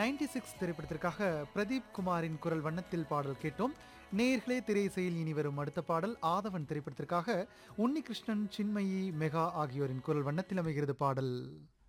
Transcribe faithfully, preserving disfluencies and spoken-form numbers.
Ninety six திரைப்படத்திற்காக பிரதீப் குமாரின் குரல் வண்ணத்தில் பாடல் கேட்டோம். நேயர்களே, திரையிசையில் இனி வரும் அடுத்த பாடல் ஆதவன் திரைப்படத்திற்காக உன்னிகிருஷ்ணன், சின்மயி, மெகா ஆகியோரின் குரல் வண்ணத்தில் அமைகிறது பாடல்.